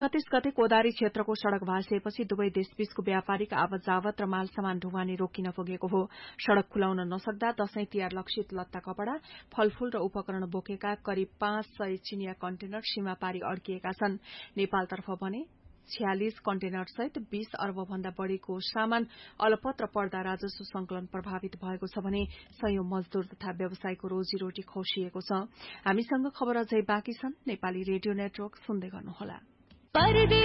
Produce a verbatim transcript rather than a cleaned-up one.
एकतीस गते कोदारी क्षेत्रको सड़क भाँसिएपछि दुवै देशबीचको व्यापारिक आवत जावत र माल सामान ढुवानी रोकिन पुगेको हो। सड़क खुलाउन नसक्दा दशैं तिहार लक्षित लत्ता कपड़ा, फलफूल र उपकरण बोकेका करिब पाँच सय चिनिया कन्टेनर सीमा पारी अड्किएका छन्। नेपालतर्फ भने छयालिस कन्टेनर सहित बीस अर्ब भन्दा बढ़ीको सामान अलपत्र पर्दा राजस्व संकलन प्रभावित भएको छ भने सयौं मजदूर तथा व्यवसायीको रोजीरोटी खौसिएको छ। हामीसँग खबर अझै बाँकी छन्। नेपाली रेडियो नेटवर्क सुन्दै गर्नुहोला।